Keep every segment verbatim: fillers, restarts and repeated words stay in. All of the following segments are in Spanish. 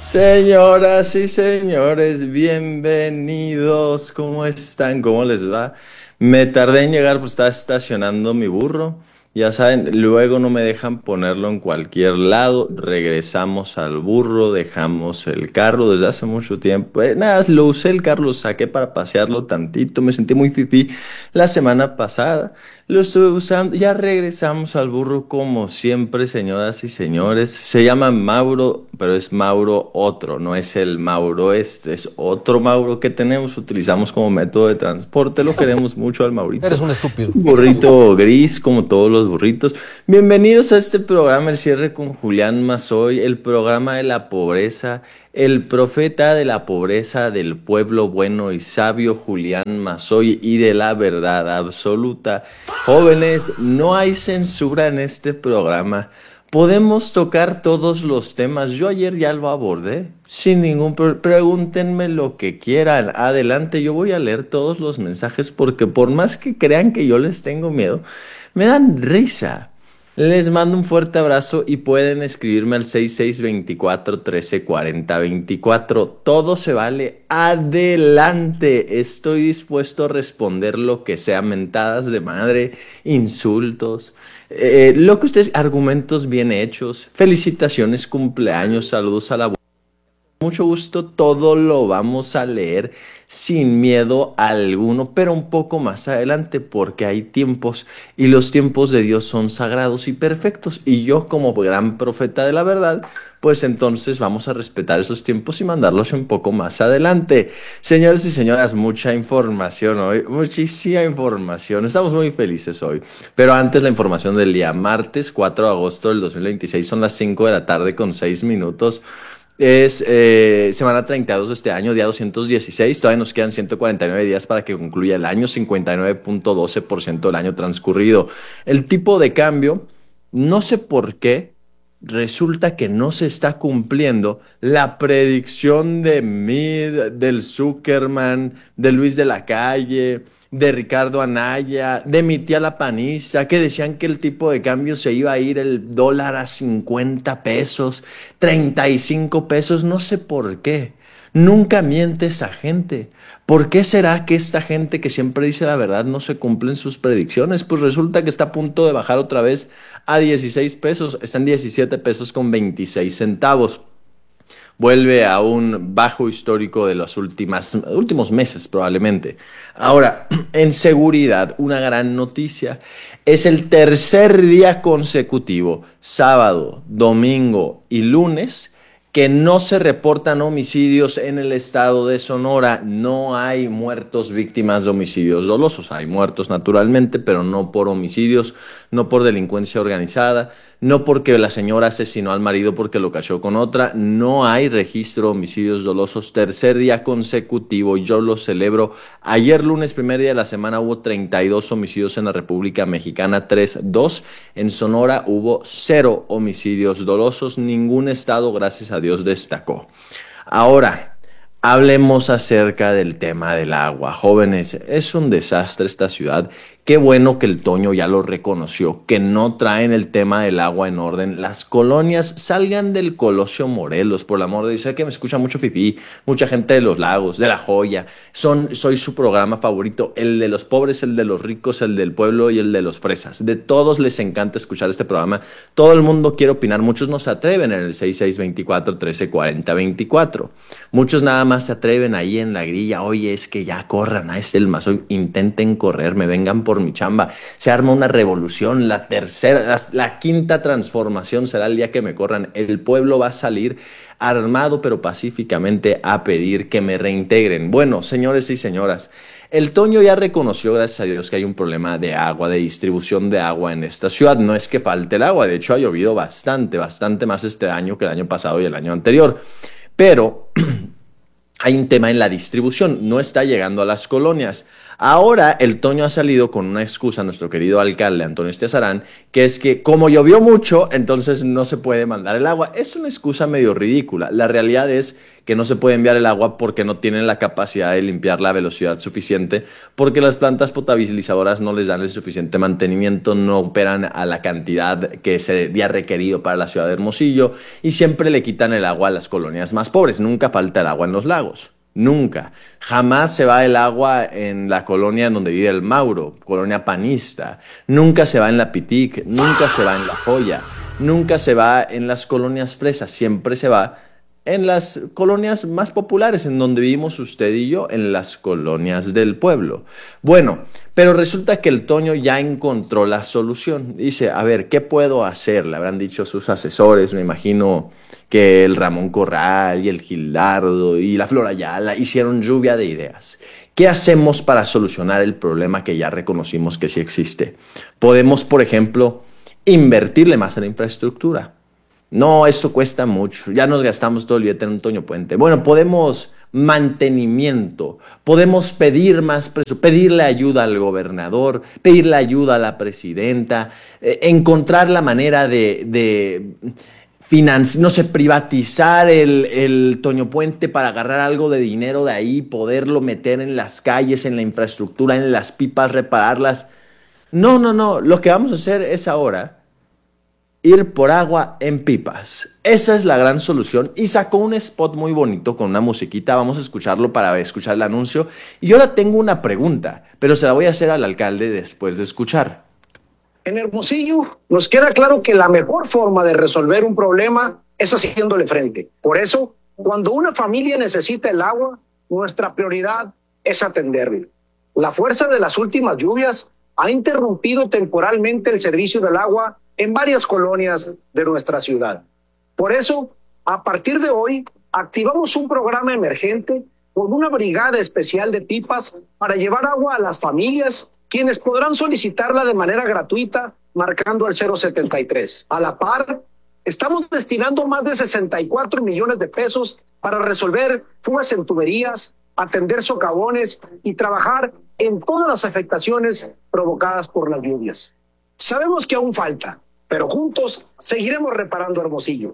Señoras y señores, bienvenidos. ¿Cómo están? ¿Cómo les va? Me tardé en llegar, pues estaba estacionando mi burro. Ya saben, luego no me dejan ponerlo en cualquier lado. Regresamos al burro, dejamos el carro desde hace mucho tiempo. Eh, nada, lo usé el carro, lo saqué para pasearlo tantito. Me sentí muy fifí la semana pasada. Lo estuve usando. Ya regresamos al burro como siempre, señoras y señores. Se llama Mauro, pero es Mauro otro, no es el Mauro este, es otro Mauro que tenemos, utilizamos como método de transporte. Lo queremos mucho al Eres Maurito. un estúpido. Un burrito gris, como todos los burritos. Bienvenidos a este programa, el cierre con Julián Mazoy, el programa de la pobreza, el profeta de la pobreza del pueblo bueno y sabio Julián Mazoy y de la verdad absoluta. Jóvenes, no hay censura en este programa. Podemos tocar todos los temas. Yo ayer ya lo abordé. Sin ningún problema. Pregúntenme lo que quieran. Adelante, yo voy a leer todos los mensajes porque por más que crean que yo les tengo miedo, me dan risa. Les mando un fuerte abrazo y pueden escribirme al seis seis dos cuatro, uno tres cuatro cero veinticuatro. Todo se vale. Adelante. Estoy dispuesto a responder lo que sea, mentadas de madre, insultos, eh, lo que ustedes, argumentos bien hechos, felicitaciones, cumpleaños, saludos a la mucho gusto, todo lo vamos a leer sin miedo alguno, pero un poco más adelante porque hay tiempos y los tiempos de Dios son sagrados y perfectos y yo como gran profeta de la verdad, pues entonces vamos a respetar esos tiempos y mandarlos un poco más adelante. Señores y señoras, mucha información hoy, muchísima información, estamos muy felices hoy, pero antes la información del día, martes cuatro de agosto del dos mil veintiséis, son las cinco de la tarde con seis minutos. Es eh, semana treinta y dos de este año, día doscientos dieciséis. Todavía nos quedan ciento cuarenta y nueve días para que concluya el año, cincuenta y nueve punto doce por ciento del año transcurrido. El tipo de cambio, no sé por qué, resulta que no se está cumpliendo la predicción de Mid, del Zuckerman, de Luis de la Calle, de Ricardo Anaya, de mi tía la Paniza, que decían que el tipo de cambio se iba a ir el dólar a cincuenta pesos, treinta y cinco pesos, no sé por qué. Nunca miente esa gente. ¿Por qué será que esta gente que siempre dice la verdad no se cumplen sus predicciones? Pues resulta que está a punto de bajar otra vez a dieciséis pesos, está en diecisiete pesos con veintiséis centavos. Vuelve a un bajo histórico de los últimas, últimos meses probablemente. Ahora, en seguridad, una gran noticia. Es el tercer día consecutivo, sábado, domingo y lunes, que no se reportan homicidios en el estado de Sonora. No hay muertos víctimas de homicidios dolosos. Hay muertos naturalmente, pero no por homicidios, no por delincuencia organizada, no porque la señora asesinó al marido porque lo cachó con otra. No hay registro de homicidios dolosos. Tercer día consecutivo, yo lo celebro. Ayer lunes, primer día de la semana, hubo treinta y dos homicidios en la República Mexicana, tres, dos. En Sonora hubo cero homicidios dolosos. Ningún estado, gracias a Dios, destacó. Ahora, hablemos acerca del tema del agua. Jóvenes, es un desastre esta ciudad. Qué bueno que el Toño ya lo reconoció, que no traen el tema del agua en orden. Las colonias salgan del Colosio Morelos, por el amor de Dios. Sé que me escucha mucho fifí, mucha gente de los Lagos, de La Joya. Son, soy su programa favorito, el de los pobres, el de los ricos, el del pueblo y el de los fresas. De todos les encanta escuchar este programa. Todo el mundo quiere opinar. Muchos no se atreven en el seis seis dos cuatro, uno tres cuatro cero veinticuatro. Muchos nada más se atreven ahí en la grilla. Oye, es que ya corran a este el Mazoy. Intenten correrme, vengan por mi chamba. Se arma una revolución, la tercera, la, la quinta transformación será el día que me corran. El pueblo va a salir armado pero pacíficamente a pedir que me reintegren. Bueno, señores y señoras, el Toño ya reconoció, gracias a Dios, que hay un problema de agua, de distribución de agua en esta ciudad. No es que falte el agua, de hecho ha llovido bastante, bastante más este año que el año pasado y el año anterior. Pero hay un tema en la distribución, no está llegando a las colonias. Ahora el Toño ha salido con una excusa, nuestro querido alcalde Antonio Estiazarán, que es que como llovió mucho, entonces no se puede mandar el agua. Es una excusa medio ridícula. La realidad es que no se puede enviar el agua porque no tienen la capacidad de limpiar la velocidad suficiente, porque las plantas potabilizadoras no les dan el suficiente mantenimiento, no operan a la cantidad que sería requerido para la ciudad de Hermosillo y siempre le quitan el agua a las colonias más pobres. Nunca falta el agua en los lagos. Nunca. Jamás se va el agua en la colonia en donde vive el Mauro, colonia panista. Nunca se va en la Pitic, nunca se va en La Joya, nunca se va en las colonias fresas, siempre se va en las colonias más populares, en donde vivimos usted y yo, en las colonias del pueblo. Bueno, pero resulta que el Toño ya encontró la solución. Dice, a ver, ¿qué puedo hacer? Le habrán dicho sus asesores, me imagino que el Ramón Corral y el Gildardo y la Flor Ayala hicieron lluvia de ideas. ¿Qué hacemos para solucionar el problema que ya reconocimos que sí existe? Podemos, por ejemplo, invertirle más en la infraestructura. No, eso cuesta mucho. Ya nos gastamos todo el billete en un Toño Puente. Bueno, podemos mantenimiento, podemos pedir más presupuesto, pedirle ayuda al gobernador, pedirle ayuda a la presidenta, eh, encontrar la manera de, de financi- no sé, privatizar el, el Toño Puente para agarrar algo de dinero de ahí, poderlo meter en las calles, en la infraestructura, en las pipas, repararlas. No, no, no. Lo que vamos a hacer es ahora ir por agua en pipas. Esa es la gran solución. Y sacó un spot muy bonito con una musiquita. Vamos a escucharlo para escuchar el anuncio. Y yo ahora tengo una pregunta, pero se la voy a hacer al alcalde después de escuchar. En Hermosillo nos queda claro que la mejor forma de resolver un problema es haciéndole frente. Por eso, cuando una familia necesita el agua, nuestra prioridad es atenderlo. La fuerza de las últimas lluvias ha interrumpido temporalmente el servicio del agua en varias colonias de nuestra ciudad. Por eso, a partir de hoy, activamos un programa emergente con una brigada especial de pipas para llevar agua a las familias, quienes podrán solicitarla de manera gratuita marcando el cero setenta y tres. A la par, estamos destinando más de sesenta y cuatro millones de pesos para resolver fugas en tuberías, atender socavones y trabajar en todas las afectaciones provocadas por las lluvias. Sabemos que aún falta, pero juntos seguiremos reparando Hermosillo.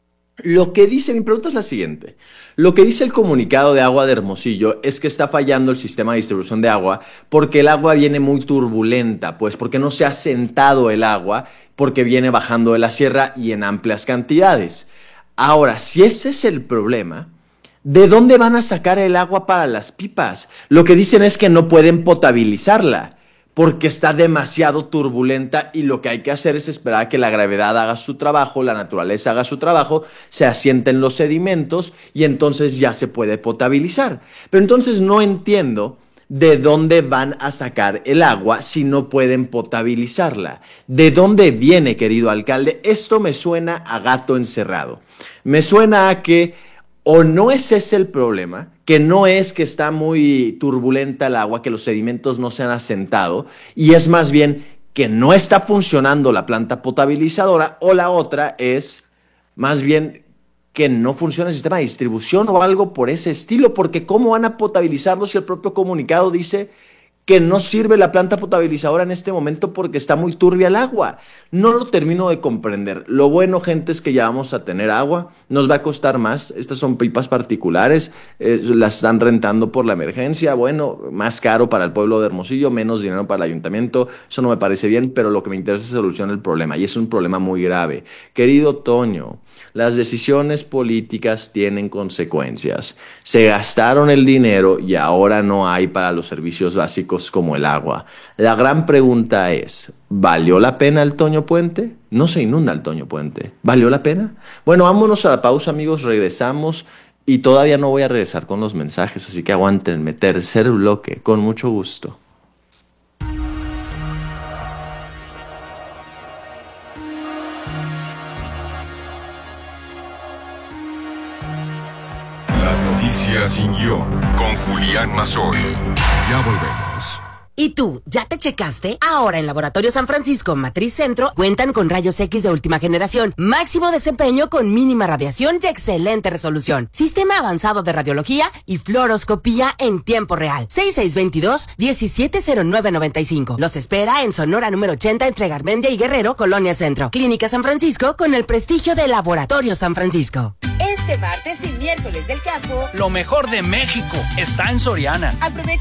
Lo que dice, mi pregunta es la siguiente. Lo que dice el comunicado de agua de Hermosillo es que está fallando el sistema de distribución de agua porque el agua viene muy turbulenta, pues porque no se ha sentado el agua, porque viene bajando de la sierra y en amplias cantidades. Ahora, si ese es el problema, ¿de dónde van a sacar el agua para las pipas? Lo que dicen es que no pueden potabilizarla porque está demasiado turbulenta y lo que hay que hacer es esperar a que la gravedad haga su trabajo, la naturaleza haga su trabajo, se asienten los sedimentos y entonces ya se puede potabilizar. Pero entonces no entiendo de dónde van a sacar el agua si no pueden potabilizarla. ¿De dónde viene, querido alcalde? Esto me suena a gato encerrado. Me suena a que o no es ese el problema, que no es que está muy turbulenta el agua, que los sedimentos no se han asentado, y es más bien que no está funcionando la planta potabilizadora, o la otra es más bien que no funciona el sistema de distribución o algo por ese estilo, porque ¿cómo van a potabilizarlo si el propio comunicado dice que no sirve la planta potabilizadora en este momento porque está muy turbia el agua? No lo termino de comprender. Lo bueno, gente, es que ya vamos a tener agua. Nos va a costar más. Estas son pipas particulares. Eh, las están rentando por la emergencia. Bueno, más caro para el pueblo de Hermosillo, menos dinero para el ayuntamiento. Eso no me parece bien, pero lo que me interesa es solucionar el problema. Y es un problema muy grave. Querido Toño, las decisiones políticas tienen consecuencias. Se gastaron el dinero y ahora no hay para los servicios básicos como el agua. La gran pregunta es, ¿valió la pena el Toño Puente? No se inunda el Toño Puente. ¿Valió la pena? Bueno, vámonos a la pausa, amigos. Regresamos y todavía no voy a regresar con los mensajes, así que aguántenme. Tercer bloque, con mucho gusto. Las noticias sin guión con Julián Mazzoli. Ya volvemos. ¿Y tú, ya te checaste? Ahora en Laboratorio San Francisco Matriz Centro cuentan con rayos X de última generación, máximo desempeño con mínima radiación y excelente resolución. Sistema avanzado de radiología y fluoroscopía en tiempo real. seis seis dos dos, uno siete cero nueve nueve cinco. Los espera en Sonora número ochenta entre Garmendia y Guerrero, Colonia Centro. Clínica San Francisco con el prestigio de Laboratorio San Francisco. Este martes y miércoles del campo, lo mejor de México está en Soriana. Aprovecha